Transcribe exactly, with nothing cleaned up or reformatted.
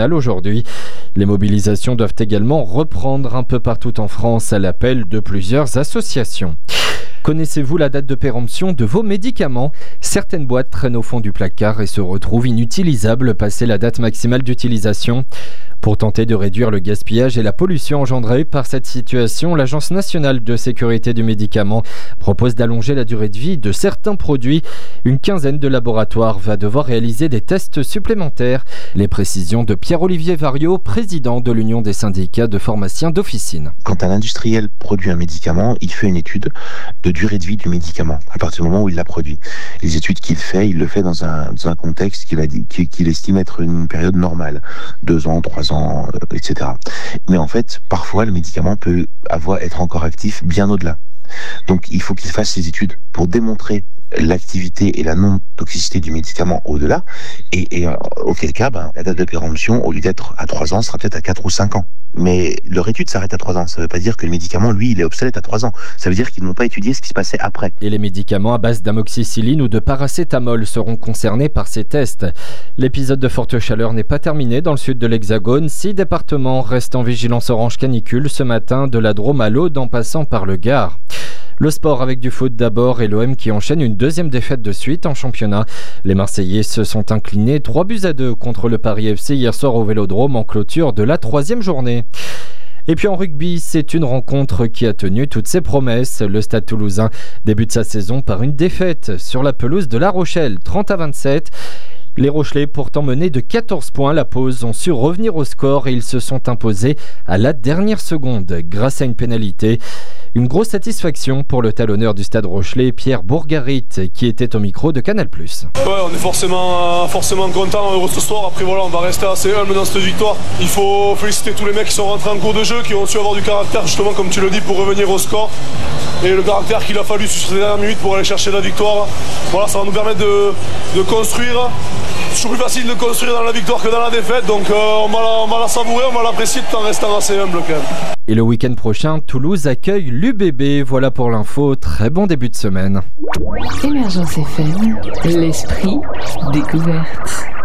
nationale aujourd'hui. Les mobilisations doivent également reprendre un peu partout en France à l'appel de plusieurs associations. Connaissez-vous la date de péremption de vos médicaments ? Certaines boîtes traînent au fond du placard et se retrouvent inutilisables passé la date maximale d'utilisation. Pour tenter de réduire le gaspillage et la pollution engendrée par cette situation, l'Agence nationale de sécurité du médicament propose d'allonger la durée de vie de certains produits. Une quinzaine de laboratoires va devoir réaliser des tests supplémentaires. Les précisions de Pierre-Olivier Variot, président de l'Union des syndicats de pharmaciens d'officine. Quand un industriel produit un médicament, il fait une étude de durée de vie du médicament à partir du moment où il l'a produit. Les études qu'il fait, il le fait dans un, dans un contexte qu'il, a, qu'il, qu'il estime être une période normale, deux ans, trois ans, euh, et cetera. Mais en fait, parfois, le médicament peut avoir, être encore actif bien au-delà. Donc, il faut qu'il fasse ces études pour démontrer l'activité et la non-toxicité du médicament au-delà, et, et euh, auquel cas, ben, la date de péremption, au lieu d'être à trois ans, sera peut-être à quatre ou cinq ans. Mais leur étude s'arrête à trois ans. Ça ne veut pas dire que le médicament, lui, il est obsolète à trois ans. Ça veut dire qu'ils n'ont pas étudié ce qui se passait après. Et les médicaments à base d'amoxicilline ou de paracétamol seront concernés par ces tests. L'épisode de forte chaleur n'est pas terminé dans le sud de l'Hexagone. Six départements restent en vigilance orange canicule ce matin, de la Drôme à l'Aude en passant par le Gard. Le sport avec du foot d'abord et l'O M qui enchaîne une deuxième défaite de suite en championnat. Les Marseillais se sont inclinés trois buts à deux contre le Paris F C hier soir au Vélodrome en clôture de la troisième journée. Et puis en rugby, c'est une rencontre qui a tenu toutes ses promesses. Le Stade Toulousain débute sa saison par une défaite sur la pelouse de La Rochelle, trente à vingt-sept. Les Rochelais, pourtant menés de quatorze points à la pause, ont su revenir au score et ils se sont imposés à la dernière seconde grâce à une pénalité. Une grosse satisfaction pour le talonneur du Stade Rochelais, Pierre Bourgarit, qui était au micro de Canal plus. Ouais, on est forcément, forcément content, heureux ce soir. Après voilà, on va rester assez humble dans cette victoire. Il faut féliciter tous les mecs qui sont rentrés en cours de jeu, qui ont su avoir du caractère, justement comme tu le dis, pour revenir au score. Et le caractère qu'il a fallu sur ces dernières minutes pour aller chercher la victoire. Voilà, ça va nous permettre de, de construire. C'est toujours plus facile de construire dans la victoire que dans la défaite, donc euh, on, va la, on va la savourer, on va l'apprécier tout en restant assez humble quand même. Et le week-end prochain, Toulouse accueille l'U B B. Voilà pour l'info, très bon début de semaine. Émergence F M, l'esprit découverte.